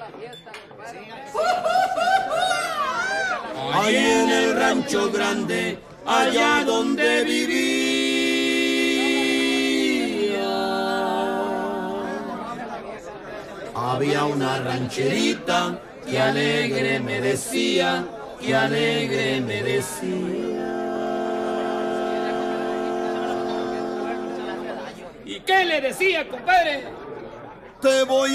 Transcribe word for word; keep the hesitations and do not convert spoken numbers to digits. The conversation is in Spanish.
Ahí en el rancho grande, allá donde vivía, había una rancherita que alegre me decía, que alegre me decía. ¿Y qué le decía, compadre? Te voy